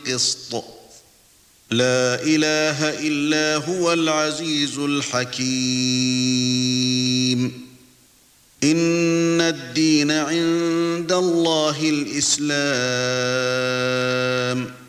بالقسط لا إله إلا هو العزيز الحكيم إن الدين عند الله الإسلام